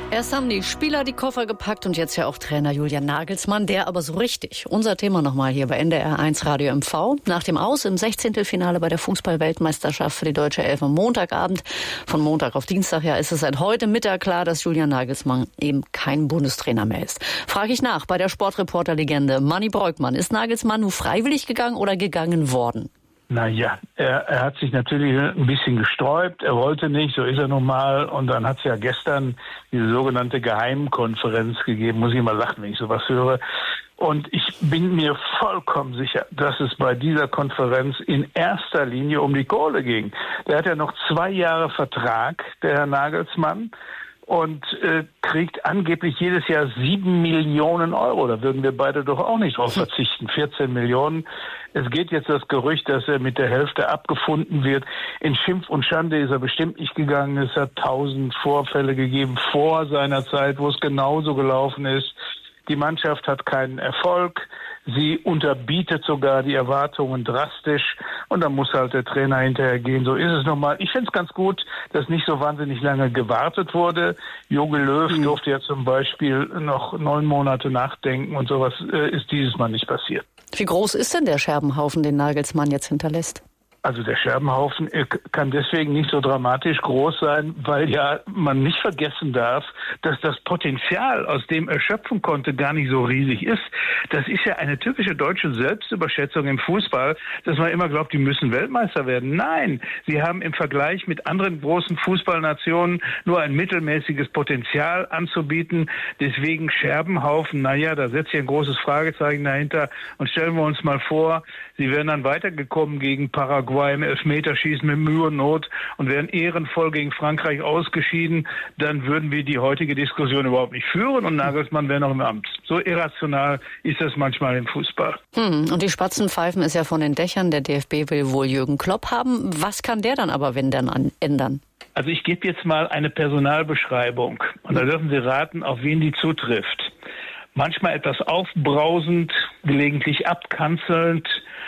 Erst haben die Spieler die Koffer gepackt und jetzt ja auch Trainer Julian Nagelsmann, der aber so richtig. Unser Thema nochmal hier bei NDR 1 Radio MV. Nach dem Aus im 16. Finale bei der Fußball-Weltmeisterschaft für die deutsche Elf am Montagabend. Von Montag auf Dienstag ist es seit heute Mittag klar, dass Julian Nagelsmann eben kein Bundestrainer mehr ist. Frage ich nach bei der Sportreporter-Legende Manni Breukmann. Ist Nagelsmann nur freiwillig gegangen oder gegangen worden? Naja, er hat sich natürlich ein bisschen gesträubt. Er wollte nicht, so ist er nun mal. Und dann hat es ja gestern diese sogenannte Geheimkonferenz gegeben. Muss ich mal lachen, wenn ich sowas höre. Und ich bin mir vollkommen sicher, dass es bei dieser Konferenz in erster Linie um die Kohle ging. Der hat ja noch 2 Jahre Vertrag, der Herr Nagelsmann. Und kriegt angeblich jedes Jahr 7 Millionen Euro. Da würden wir beide doch auch nicht drauf verzichten. 14 Millionen. Es geht jetzt das Gerücht, dass er mit der Hälfte abgefunden wird. In Schimpf und Schande ist er bestimmt nicht gegangen. Es hat 1000 Vorfälle gegeben vor seiner Zeit, wo es genauso gelaufen ist. Die Mannschaft hat keinen Erfolg. Sie unterbietet sogar die Erwartungen drastisch. Und dann muss halt der Trainer hinterher gehen. So ist es nochmal. Ich finde es ganz gut, dass nicht so wahnsinnig lange gewartet wurde. Jogi Löw durfte ja zum Beispiel noch 9 Monate nachdenken. Und sowas ist dieses Mal nicht passiert. Wie groß ist denn der Scherbenhaufen, den Nagelsmann jetzt hinterlässt? Also der Scherbenhaufen kann deswegen nicht so dramatisch groß sein, weil ja man nicht vergessen darf, dass das Potenzial, aus dem er schöpfen konnte, gar nicht so riesig ist. Das ist ja eine typische deutsche Selbstüberschätzung im Fußball, dass man immer glaubt, die müssen Weltmeister werden. Nein, sie haben im Vergleich mit anderen großen Fußballnationen nur ein mittelmäßiges Potenzial anzubieten. Deswegen Scherbenhaufen, da setzt sich ein großes Fragezeichen dahinter. Und stellen wir uns mal vor, sie wären dann weitergekommen gegen Paraguay im Elfmeterschießen mit Mühe und Not und wären ehrenvoll gegen Frankreich ausgeschieden, dann würden wir die heutige Diskussion überhaupt nicht führen und Nagelsmann wäre noch im Amt. So irrational ist das manchmal im Fußball. Und die Spatzen pfeifen es ja von den Dächern. Der DFB will wohl Jürgen Klopp haben. Was kann der dann aber, wenn dann, ändern? Also ich gebe jetzt mal eine Personalbeschreibung und da dürfen Sie raten, auf wen die zutrifft. Manchmal etwas aufbrausend, gelegentlich abkanzelnd,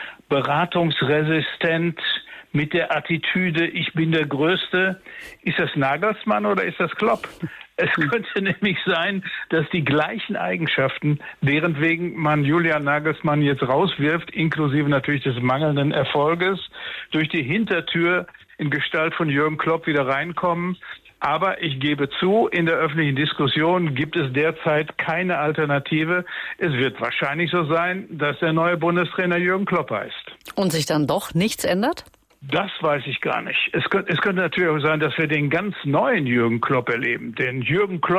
beratungsresistent, mit der Attitüde, ich bin der Größte. Ist das Nagelsmann oder ist das Klopp? Es könnte nämlich sein, dass die gleichen Eigenschaften, währendwegen man Julian Nagelsmann jetzt rauswirft, inklusive natürlich des mangelnden Erfolges, durch die Hintertür in Gestalt von Jürgen Klopp wieder reinkommen. Aber ich gebe zu, in der öffentlichen Diskussion gibt es derzeit keine Alternative. Es wird wahrscheinlich so sein, dass der neue Bundestrainer Jürgen Klopp heißt. Und sich dann doch nichts ändert? Das weiß ich gar nicht. Es könnte natürlich auch sein, dass wir den ganz neuen Jürgen Klopp erleben. Den Jürgen Klopp